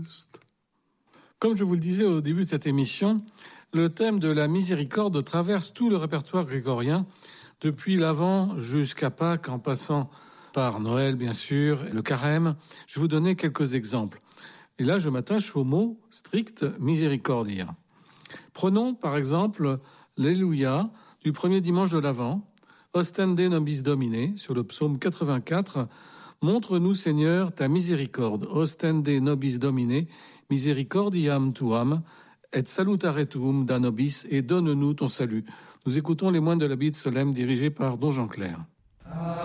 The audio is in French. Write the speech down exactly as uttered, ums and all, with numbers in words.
Faust. Comme je vous le disais au début de cette émission, le thème de la miséricorde traverse tout le répertoire grégorien, depuis l'Avent jusqu'à Pâques, en passant par Noël, bien sûr, et le Carême. Je vais vous donner quelques exemples. Et là, je m'attache au mot strict miséricordia. Prenons, par exemple, l'Alléluia du premier dimanche de l'Avent, Ostende nobis Domine, sur le psaume quatre-vingt-quatre. Montre-nous, Seigneur, ta miséricorde. Ostende nobis Domine, misericordiam tuam, et salutare tuum da nobis, et donne-nous ton salut. Nous écoutons les moines de l'abbaye de Solesmes dirigés par Don Jean Clair.